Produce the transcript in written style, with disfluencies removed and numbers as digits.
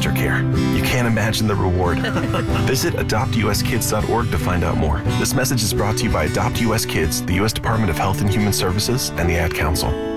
foster care. You can't imagine the reward. Visit adoptuskids.org to find out more. This message is brought to you by Adopt US Kids, the U.S. Department of Health and Human Services, and the Ad Council.